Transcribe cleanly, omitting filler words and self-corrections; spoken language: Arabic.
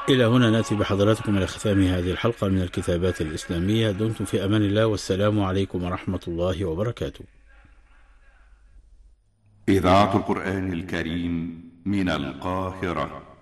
إلى هنا نأتي بحضراتكم إلى ختام هذه الحلقة من الكتابات الإسلامية. دمتم في أمان الله، والسلام عليكم ورحمة الله وبركاته. إذاعة القرآن الكريم من القاهرة.